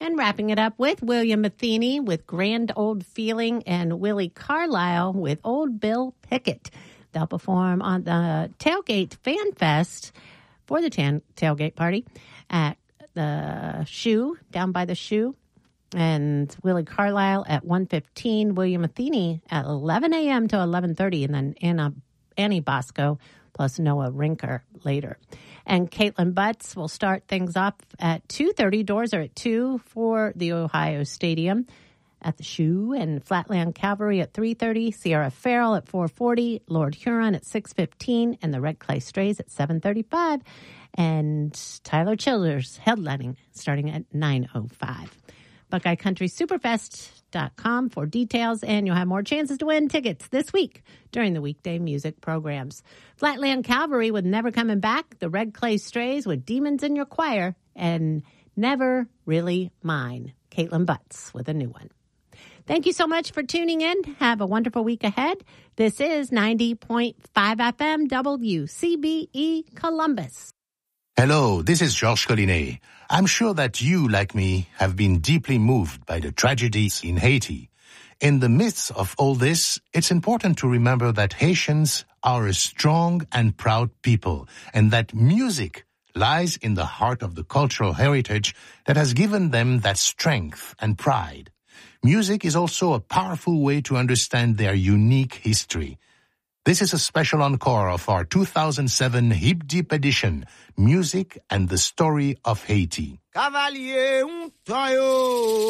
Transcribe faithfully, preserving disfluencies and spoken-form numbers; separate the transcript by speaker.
Speaker 1: And wrapping it up with William Matheny with Grand Old Feeling and Willie Carlisle with Old Bill Pickett. They'll perform on the Tailgate Fan Fest for the tan- tailgate party at the Shoe, down by the Shoe. And Willie Carlisle at one fifteen, William Matheny at eleven a.m. to eleven thirty, and then Anna, Annie Bosco plus Noah Rinker later. And Caitlin Butts will start things off at two thirty. Doors are at two for the Ohio Stadium at the Shoe, and Flatland Cavalry at three thirty, Sierra Farrell at four forty, Lord Huron at six fifteen, and the Red Clay Strays at seven thirty-five, and Tyler Childers headlining starting at nine oh five. Buckeye Country Superfest dot com for details, and you'll have more chances to win tickets this week during the weekday music programs. Flatland Cavalry with Never Coming Back, the Red Clay Strays with Demons in Your Choir, and Never Really Mine. Caitlin Butts with a new one. Thank you so much for tuning in. Have a wonderful week ahead. This is ninety point five F M W C B E Columbus.
Speaker 2: Hello, this is Georges Collinet. I'm sure that you, like me, have been deeply moved by the tragedies in Haiti. In the midst of all this, it's important to remember that Haitians are a strong and proud people, and that music lies in the heart of the cultural heritage that has given them that strength and pride. Music is also a powerful way to understand their unique history. This is a special encore of our two thousand seven Hip Deep edition, Music and the Story of Haiti.
Speaker 3: Cavalier, un toyo.